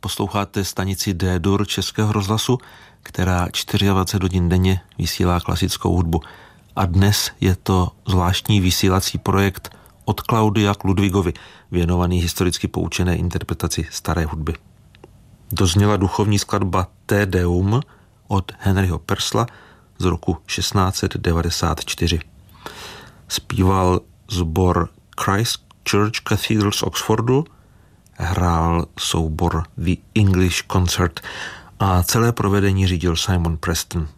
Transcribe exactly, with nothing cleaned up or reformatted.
posloucháte stanici D-dur Českého rozhlasu, která dvacet čtyři hodin denně vysílá klasickou hudbu. A dnes je to zvláštní vysílací projekt od Klaudia k Ludwigovi, věnovaný historicky poučené interpretaci staré hudby. Dozněla duchovní skladba Te Deum od Henryho Purcella z roku šestnáct set devadesát čtyři. Zpíval sbor Christ Church Cathedral z Oxfordu, hrál soubor The English Concert a celé provedení řídil Simon Preston.